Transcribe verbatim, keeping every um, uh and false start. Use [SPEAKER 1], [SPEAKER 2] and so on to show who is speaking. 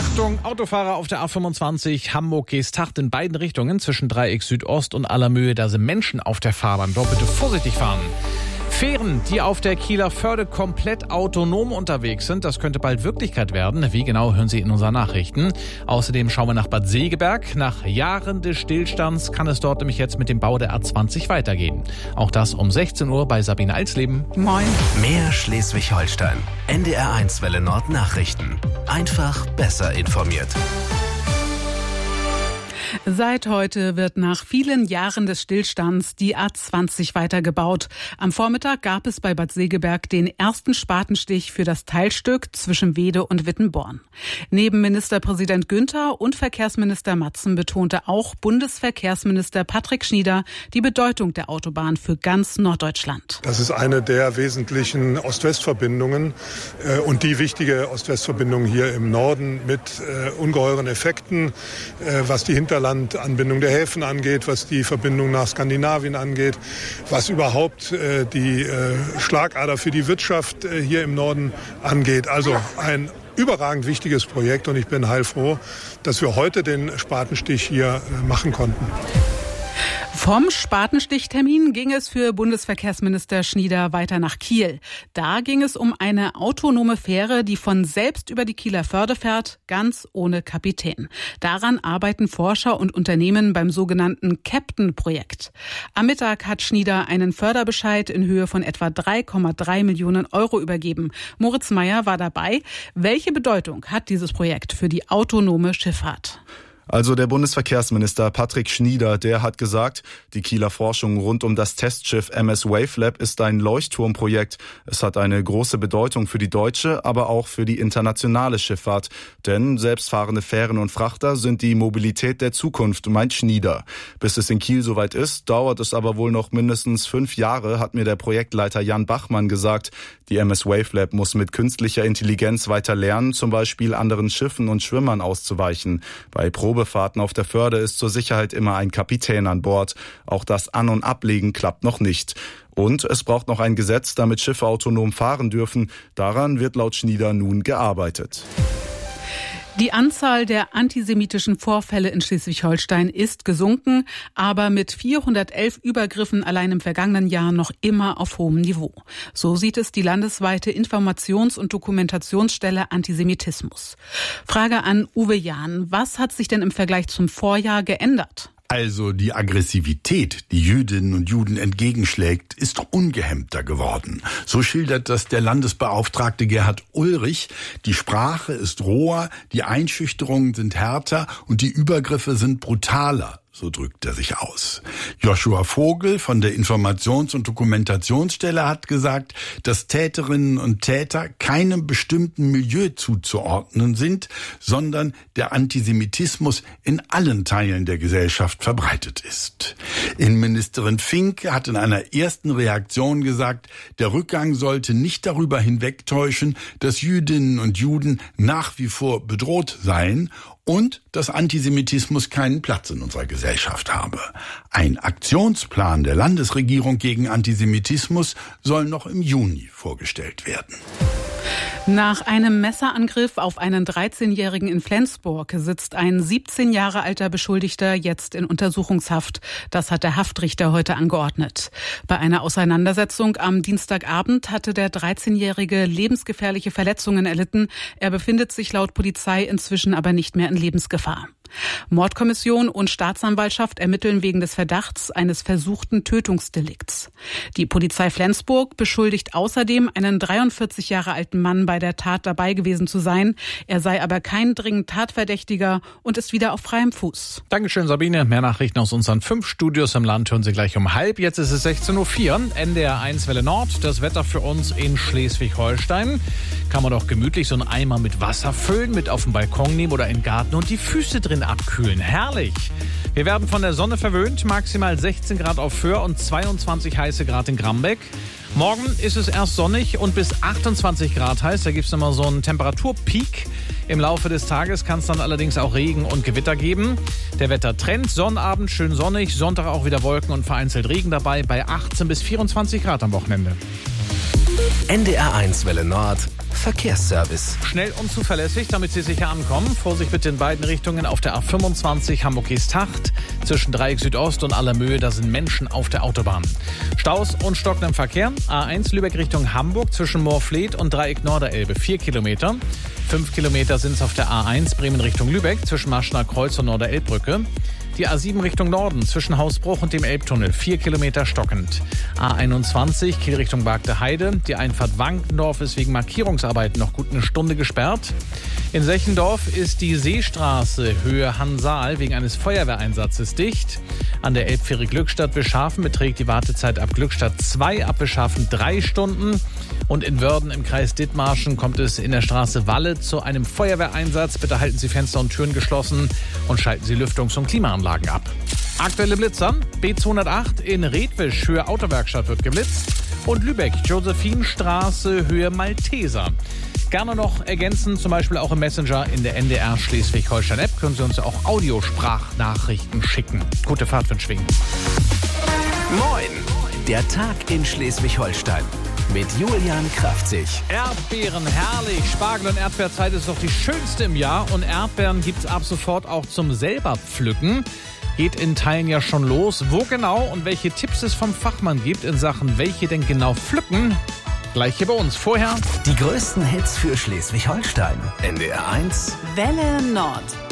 [SPEAKER 1] Achtung, Autofahrer auf der A fünfundzwanzig Hamburg-Geesthacht in beiden Richtungen zwischen Dreieck Südost und Allermöhe. Da sind Menschen auf der Fahrbahn. Dort bitte vorsichtig fahren. Fähren, die auf der Kieler Förde komplett autonom unterwegs sind, das könnte bald Wirklichkeit werden. Wie genau, hören Sie in unseren Nachrichten. Außerdem schauen wir nach Bad Segeberg. Nach Jahren des Stillstands kann es dort nämlich jetzt mit dem Bau der A zwanzig weitergehen. Auch das um sechzehn Uhr bei Sabine Alsleben.
[SPEAKER 2] Moin.
[SPEAKER 3] Mehr Schleswig-Holstein. N D R eins Welle Nord Nachrichten. Einfach besser informiert.
[SPEAKER 2] Seit heute wird nach vielen Jahren des Stillstands die A zwanzig weitergebaut. Am Vormittag gab es bei Bad Segeberg den ersten Spatenstich für das Teilstück zwischen Wede und Wittenborn. Neben Ministerpräsident Günther und Verkehrsminister Matzen betonte auch Bundesverkehrsminister Patrick Schnieder die Bedeutung der Autobahn für ganz Norddeutschland.
[SPEAKER 4] Das ist eine der wesentlichen Ost-West-Verbindungen äh, und die wichtige Ost-West-Verbindung hier im Norden mit äh, ungeheuren Effekten, äh, was die Hinterland Anbindung der Häfen angeht, was die Verbindung nach Skandinavien angeht, was überhaupt äh, die äh, Schlagader für die Wirtschaft äh, hier im Norden angeht. Also ein überragend wichtiges Projekt und ich bin heilfroh, dass wir heute den Spatenstich hier äh, machen konnten.
[SPEAKER 2] Vom Spatenstichtermin ging es für Bundesverkehrsminister Schnieder weiter nach Kiel. Da ging es um eine autonome Fähre, die von selbst über die Kieler Förde fährt, ganz ohne Kapitän. Daran arbeiten Forscher und Unternehmen beim sogenannten Captain-Projekt. Am Mittag hat Schnieder einen Förderbescheid in Höhe von etwa drei Komma drei Millionen Euro übergeben. Moritz Meyer war dabei. Welche Bedeutung hat dieses Projekt für die autonome Schifffahrt?
[SPEAKER 5] Also der Bundesverkehrsminister Patrick Schnieder, der hat gesagt, die Kieler Forschung rund um das Testschiff M S Wavelab ist ein Leuchtturmprojekt. Es hat eine große Bedeutung für die deutsche, aber auch für die internationale Schifffahrt. Denn selbstfahrende Fähren und Frachter sind die Mobilität der Zukunft, meint Schnieder. Bis es in Kiel soweit ist, dauert es aber wohl noch mindestens fünf Jahre, hat mir der Projektleiter Jan Bachmann gesagt. Die M S Wavelab muss mit künstlicher Intelligenz weiter lernen, zum Beispiel anderen Schiffen und Schwimmern auszuweichen. Bei Probe Fahrten auf der Förde ist zur Sicherheit immer ein Kapitän an Bord. Auch das An- und Ablegen klappt noch nicht. Und es braucht noch ein Gesetz, damit Schiffe autonom fahren dürfen. Daran wird laut Schnieder nun gearbeitet.
[SPEAKER 2] Die Anzahl der antisemitischen Vorfälle in Schleswig-Holstein ist gesunken, aber mit vierhundertelf Übergriffen allein im vergangenen Jahr noch immer auf hohem Niveau. So sieht es die landesweite Informations- und Dokumentationsstelle Antisemitismus. Frage an Uwe Jahn. Was hat sich denn im Vergleich zum Vorjahr geändert?
[SPEAKER 6] Also die Aggressivität, die Jüdinnen und Juden entgegenschlägt, ist ungehemmter geworden. So schildert das der Landesbeauftragte Gerhard Ulrich. Die Sprache ist roher, die Einschüchterungen sind härter und die Übergriffe sind brutaler. So drückt er sich aus. Joshua Vogel von der Informations- und Dokumentationsstelle hat gesagt, dass Täterinnen und Täter keinem bestimmten Milieu zuzuordnen sind, sondern der Antisemitismus in allen Teilen der Gesellschaft verbreitet ist. Innenministerin Fink hat in einer ersten Reaktion gesagt, der Rückgang sollte nicht darüber hinwegtäuschen, dass Jüdinnen und Juden nach wie vor bedroht seien und dass Antisemitismus keinen Platz in unserer Gesellschaft habe. Ein Aktionsplan der Landesregierung gegen Antisemitismus soll noch im Juni vorgestellt werden.
[SPEAKER 2] Nach einem Messerangriff auf einen dreizehnjährigen in Flensburg sitzt ein siebzehn Jahre alter Beschuldigter jetzt in Untersuchungshaft. Das hat der Haftrichter heute angeordnet. Bei einer Auseinandersetzung am Dienstagabend hatte der dreizehnjährige lebensgefährliche Verletzungen erlitten. Er befindet sich laut Polizei inzwischen aber nicht mehr in Lebensgefahr. Mordkommission und Staatsanwaltschaft ermitteln wegen des Verdachts eines versuchten Tötungsdelikts. Die Polizei Flensburg beschuldigt außerdem einen dreiundvierzig Jahre alten Mann bei der Tat dabei gewesen zu sein. Er sei aber kein dringend Tatverdächtiger und ist wieder auf freiem Fuß.
[SPEAKER 1] Dankeschön, Sabine. Mehr Nachrichten aus unseren fünf Studios im Land hören Sie gleich um halb. Jetzt ist es sechzehn Uhr vier. N D R eins Welle Nord. Das Wetter für uns in Schleswig-Holstein. Kann man doch gemütlich so einen Eimer mit Wasser füllen, mit auf den Balkon nehmen oder in den Garten und die Füße drin abkühlen. Herrlich. Wir werden von der Sonne verwöhnt. Maximal sechzehn Grad auf Föhr und zweiundzwanzig heiße Grad in Grambeck. Morgen ist es erst sonnig und bis achtundzwanzig Grad heiß. Da gibt es immer so einen Temperaturpeak. Im Laufe des Tages kann es dann allerdings auch Regen und Gewitter geben. Der Wettertrend: Sonnabend schön sonnig, Sonntag auch wieder Wolken und vereinzelt Regen dabei bei achtzehn bis vierundzwanzig Grad am Wochenende.
[SPEAKER 3] N D R eins Welle Nord Verkehrsservice.
[SPEAKER 1] Schnell und zuverlässig, damit Sie sicher ankommen. Vorsicht bitte in beiden Richtungen auf der A fünfundzwanzig Hamburg-Geesthacht. Zwischen Dreieck Südost und Allermöhe, da sind Menschen auf der Autobahn. Staus und stockendem Verkehr. A eins Lübeck Richtung Hamburg zwischen Moorfleet und Dreieck Norderelbe. Vier Kilometer. Fünf Kilometer sind es auf der A eins Bremen Richtung Lübeck zwischen Maschener Kreuz und Norderelbbrücke. Die A sieben Richtung Norden zwischen Hausbruch und dem Elbtunnel. Vier Kilometer stockend. A einundzwanzig Kiel Richtung Bagde Heide. Die Einfahrt Wankendorf ist wegen Markierungsarbeiten noch gut eine Stunde gesperrt. In Sechendorf ist die Seestraße Höhe Hansaal wegen eines Feuerwehreinsatzes dicht. An der Elbfähre Glückstadt-Wischhafen beträgt die Wartezeit ab Glückstadt zwei, ab Wischhafen drei Stunden. Und in Wörden im Kreis Dithmarschen kommt es in der Straße Walle zu einem Feuerwehreinsatz. Bitte halten Sie Fenster und Türen geschlossen und schalten Sie Lüftungs- und Klimaanlagen ab. Aktuelle Blitzer. B zweihundertacht in Redwisch, Höhe Autowerkstatt wird geblitzt. Und Lübeck, Josephinstraße, Höhe Malteser. Gerne noch ergänzen, zum Beispiel auch im Messenger in der N D R Schleswig-Holstein-App. Können Sie uns ja auch Audiosprachnachrichten schicken. Gute Fahrt wünsche ich Ihnen.
[SPEAKER 3] Moin, der Tag in Schleswig-Holstein. Mit Julian Kraftzig.
[SPEAKER 1] Erdbeeren, herrlich. Spargel- und Erdbeerzeit ist doch die schönste im Jahr. Und Erdbeeren gibt's ab sofort auch zum selber pflücken. Geht in Teilen ja schon los. Wo genau und welche Tipps es vom Fachmann gibt in Sachen, welche denn genau pflücken, gleich hier bei uns. Vorher
[SPEAKER 3] die größten Hits für Schleswig-Holstein. N D R eins
[SPEAKER 2] Welle Nord.